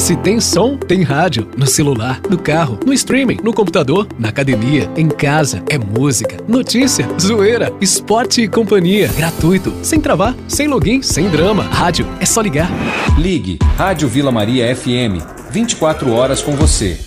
Se tem som, tem rádio. No celular, no carro, no streaming, no computador, na academia, em casa. É música, notícia, zoeira, esporte e companhia. Gratuito, sem travar, sem login, sem drama. Rádio, é só ligar. Ligue Rádio Vila Maria FM. 24 horas com você.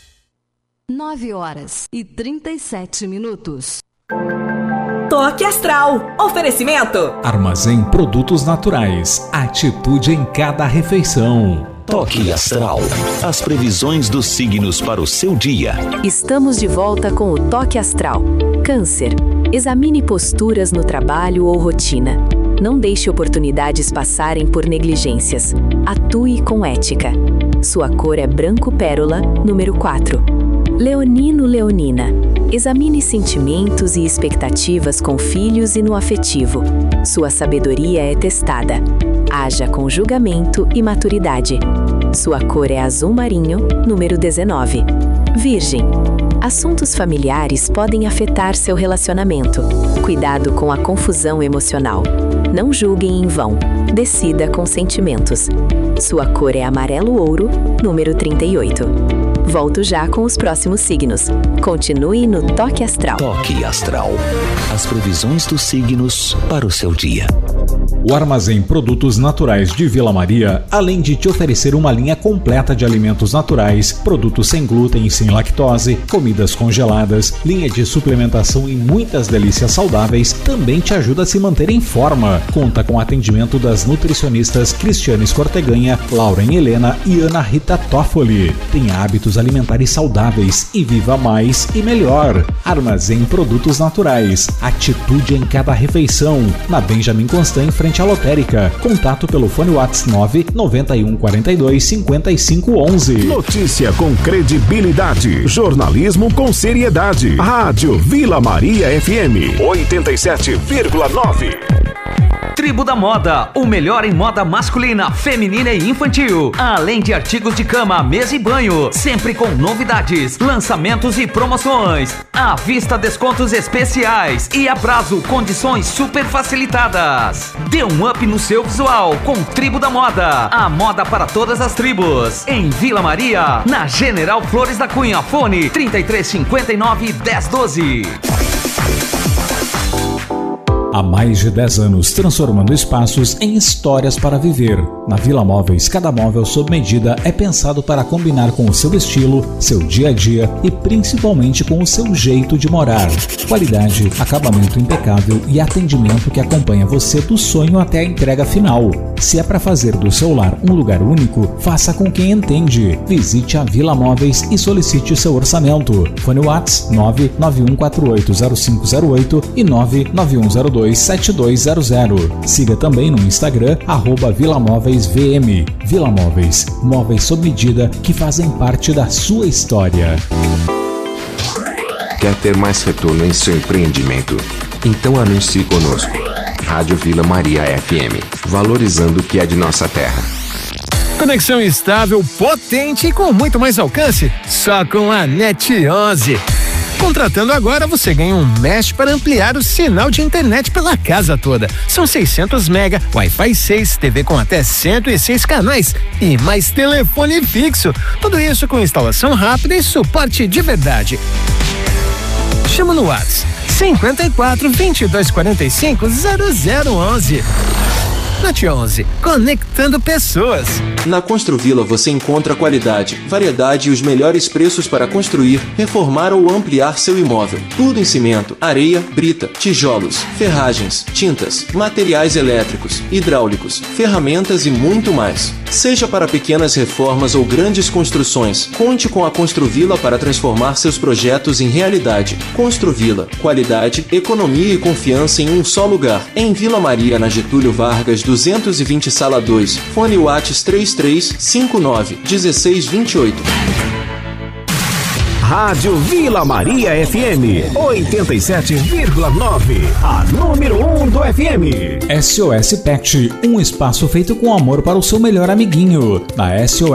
9h37. Toque Astral. Oferecimento. Armazém Produtos Naturais. Atitude em cada refeição. Toque Astral. As previsões dos signos para o seu dia. Estamos de volta com o Toque Astral. Câncer. Examine posturas no trabalho ou rotina. Não deixe oportunidades passarem por negligências. Atue com ética. Sua cor é branco pérola, número 4. Leonino, leonina. Examine sentimentos e expectativas com filhos e no afetivo. Sua sabedoria é testada. Haja com julgamento e maturidade. Sua cor é azul marinho, número 19. Virgem. Assuntos familiares podem afetar seu relacionamento. Cuidado com a confusão emocional. Não julgue em vão. Decida com sentimentos. Sua cor é amarelo ouro, número 38. Volto já com os próximos signos. Continue no Toque Astral. Toque Astral. As previsões dos signos para o seu dia. O Armazém Produtos Naturais de Vila Maria, além de te oferecer uma linha completa de alimentos naturais, produtos sem glúten e sem lactose, comidas congeladas, linha de suplementação e muitas delícias saudáveis, também te ajuda a se manter em forma. Conta com atendimento das nutricionistas Cristiane Escorteganha, Lauren Helena e Ana Rita Toffoli. Tenha hábitos alimentares saudáveis e viva mais e melhor. Armazém Produtos Naturais. Atitude em cada refeição. Na Benjamin Constant, em frente à lotérica. Contato pelo fone WhatsApp 991425511. Notícia com credibilidade. Jornalismo com seriedade. Rádio Vila Maria FM 87,9. Tribo da Moda, o melhor em moda masculina, feminina e infantil. Além de artigos de cama, mesa e banho, sempre com novidades, lançamentos e promoções. À vista, descontos especiais e a prazo, condições super facilitadas. Dê um up no seu visual com Tribo da Moda. A moda para todas as tribos. Em Vila Maria, na General Flores da Cunha. Fone 3359-1012. Há mais de 10 anos, transformando espaços em histórias para viver. Na Vila Móveis, cada móvel sob medida é pensado para combinar com o seu estilo, seu dia a dia e principalmente com o seu jeito de morar. Qualidade, acabamento impecável e atendimento que acompanha você do sonho até a entrega final. Se é para fazer do seu lar um lugar único, faça com quem entende. Visite a Vila Móveis e solicite o seu orçamento. Fone WhatsApp 991480508 e 991027200. Siga também no Instagram @VilaMóveisVM. Vila Móveis, móveis sob medida que fazem parte da sua história. Quer ter mais retorno em seu empreendimento? Então anuncie conosco. Rádio Vila Maria FM, valorizando o que é de nossa terra. Conexão estável, potente e com muito mais alcance, só com a NET 11. Contratando agora, você ganha um mesh para ampliar o sinal de internet pela casa toda. São 600 mega, Wi-Fi 6, TV com até 106 canais e mais telefone fixo. Tudo isso com instalação rápida e suporte de verdade. Chama no WhatsApp 54 22 45 0011. NET 11, conectando pessoas. Na Construvila você encontra qualidade, variedade e os melhores preços para construir, reformar ou ampliar seu imóvel. Tudo em cimento, areia, brita, tijolos, ferragens, tintas, materiais elétricos, hidráulicos, ferramentas e muito mais. Seja para pequenas reformas ou grandes construções, conte com a Construvila para transformar seus projetos em realidade. Construvila, qualidade, economia e confiança em um só lugar. Em Vila Maria, na Getúlio Vargas, 220 Sala 2. Fone WhatsApp 3359-1628. Rádio Vila Maria FM 87,9. A número 1 do FM. SOS Pet, um espaço feito com amor para o seu melhor amiguinho. Na SOS